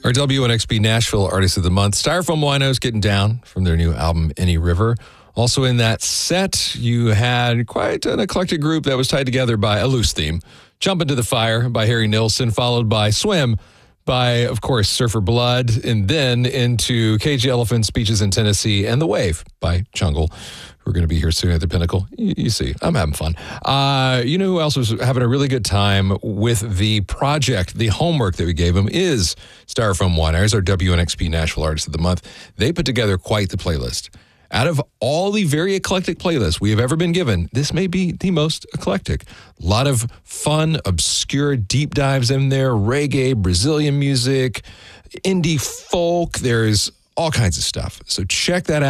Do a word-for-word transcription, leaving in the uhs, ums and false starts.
Our W N X P Nashville Artist of the Month, Styrofoam Winos, getting down from their new album, Any River. Also in that set, you had quite an eclectic group that was tied together by a loose theme. Jump Into the Fire by Harry Nilsson, followed by Swim by, of course, Surfer Blood, and then into Cage the Elephant, Speeches in Tennessee, and The Wave by Jungle. We're going to be here soon at the Pinnacle. You, you see, I'm having fun. Uh, you know who else was having a really good time with the project? The homework that we gave them is Styrofoam Winos, our W N X P Nashville Artist of the Month. They put together quite the playlist. Out of all the very eclectic playlists we have ever been given, this may be the most eclectic. A lot of fun, obscure deep dives in there, reggae, Brazilian music, indie folk. There's all kinds of stuff. So check that out.